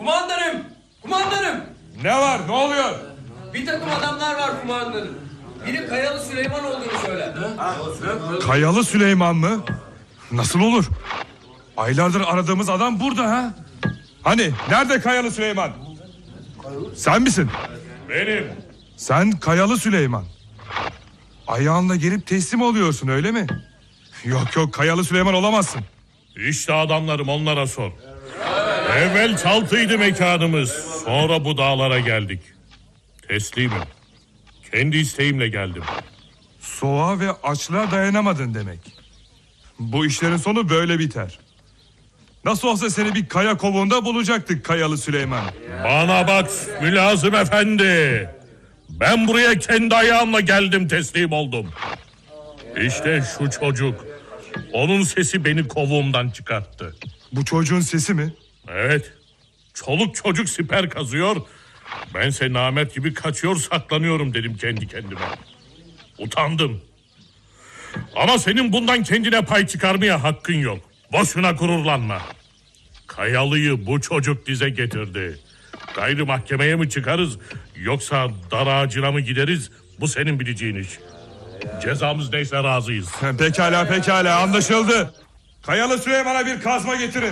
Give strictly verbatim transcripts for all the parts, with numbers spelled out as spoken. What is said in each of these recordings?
Kumandanım! Kumandanım! Ne var? Ne oluyor? Bir takım adamlar var kumandanım. Biri Kayalı Süleyman olduğunu söyler. Kayalı Süleyman mı? Nasıl olur? Aylardır aradığımız adam burada ha? Hani nerede Kayalı Süleyman? Sen misin? Benim. Sen Kayalı Süleyman. Ayağınla gelip teslim oluyorsun öyle mi? Yok yok, Kayalı Süleyman olamazsın. İşte adamlarım, onlara sor. Evvel Çaltı'ydı mekanımız. Sonra bu dağlara geldik. Teslimim. Kendi isteğimle geldim. Soğuğa ve açlığa dayanamadın demek. Bu işlerin sonu böyle biter. Nasıl olsa seni bir kaya kovuğunda bulacaktık Kayalı Süleyman. Bana bak Mülazım Efendi. Ben buraya kendi ayağımla geldim, teslim oldum. İşte şu çocuk. Onun sesi beni kovuğumdan çıkarttı. Bu çocuğun sesi mi? Evet. Çoluk çocuk siper kazıyor. Bense namert gibi kaçıyor, saklanıyorum dedim kendi kendime. Utandım. Ama senin bundan kendine pay çıkarmaya hakkın yok. Boşuna gururlanma. Kayalı'yı bu çocuk dize getirdi. Gayrı mahkemeye mi çıkarız, yoksa dar ağacına mı gideriz? Bu senin bileceğin iş. Cezamız neyse razıyız. Pekala pekala, anlaşıldı. Kayalı Süleyman'a bir kazma getirin.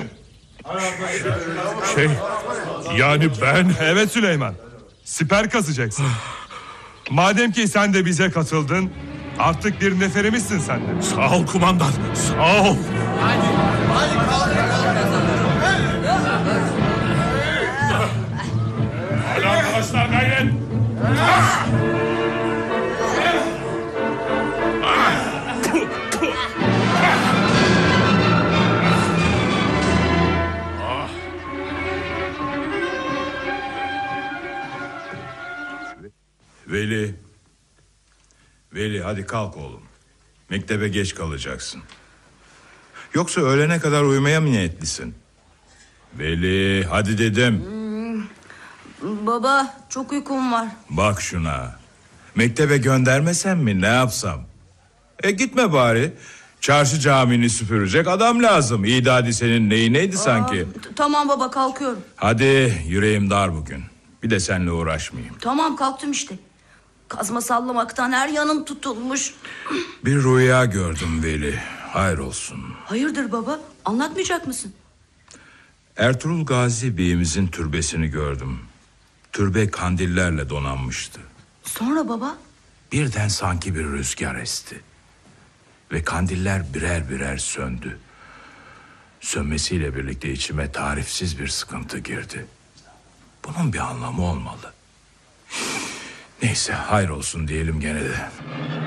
Şey, yani ben... Evet Süleyman, siper kazacaksın. Madem ki sen de bize katıldın, artık bir neferimizsin sen de. Sağ ol kumandan, sağ ol. Hadi, hadi kaldır. Hadi arkadaşlar, gayret. Veli. Veli hadi kalk oğlum. Mektebe geç kalacaksın. Yoksa öğlene kadar uyumaya mı niyetlisin? Veli hadi dedim. Hmm, baba çok uykum var. Bak şuna. Mektebe göndermesem mi, ne yapsam? E gitme bari. Çarşı camini süpürecek adam lazım. İdadi senin neyi neydi sanki? Aa, tamam baba, kalkıyorum. Hadi, yüreğim dar bugün. Bir de seninle uğraşmayayım. Tamam, kalktım işte. Kazma sallamaktan her yanım tutulmuş. Bir rüya gördüm Veli. Hayır olsun. Hayırdır baba? Anlatmayacak mısın? Ertuğrul Gazi Bey'imizin türbesini gördüm. Türbe kandillerle donanmıştı. Sonra baba? Birden sanki bir rüzgar esti. Ve kandiller birer birer söndü. Sönmesiyle birlikte içime tarifsiz bir sıkıntı girdi. Bunun bir anlamı olmalı. Neyse, hayır olsun diyelim gene de.